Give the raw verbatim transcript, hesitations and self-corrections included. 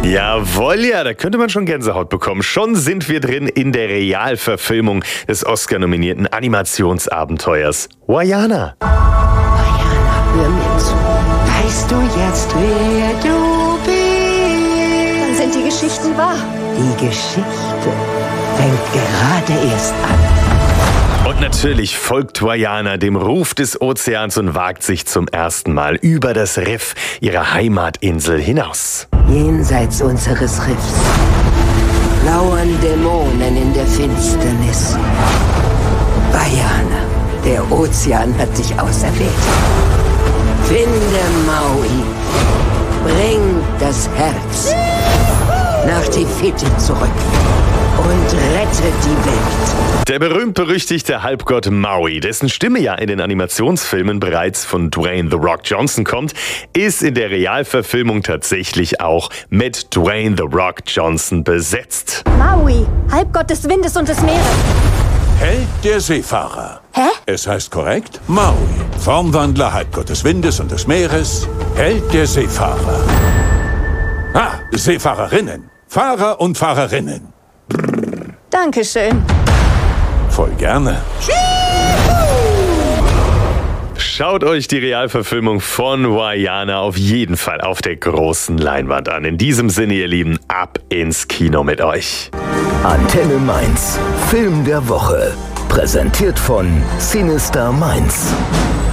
Jawohl, ja, da könnte man schon Gänsehaut bekommen. Schon sind wir drin in der Realverfilmung des Oscar-nominierten Animationsabenteuers Vaiana. Vaiana, hör mir zu. Weißt du jetzt, wer du bist? Dann sind die Geschichten wahr. Die Geschichte fängt gerade erst an. Und natürlich folgt Vaiana dem Ruf des Ozeans und wagt sich zum ersten Mal über das Riff ihrer Heimatinsel hinaus. Jenseits unseres Riffs lauern Dämonen in der Finsternis. Vaiana, der Ozean hat dich auserwählt. Finde Maui, bring das Herz nach Tifiti zurück und rette die Welt. Der berühmt-berüchtigte Halbgott Maui, dessen Stimme ja in den Animationsfilmen bereits von Dwayne The Rock Johnson kommt, ist in der Realverfilmung tatsächlich auch mit Dwayne The Rock Johnson besetzt. Maui, Halbgott des Windes und des Meeres. Held der Seefahrer. Hä? Es heißt korrekt Maui, Formwandler, Halbgott des Windes und des Meeres, Held der Seefahrer. Ah, Seefahrerinnen, Fahrer und Fahrerinnen. Dankeschön. Voll gerne. Schaut euch die Realverfilmung von Vaiana auf jeden Fall auf der großen Leinwand an. In diesem Sinne, ihr Lieben, ab ins Kino mit euch. Antenne Mainz, Film der Woche. Präsentiert von Sinister Mainz.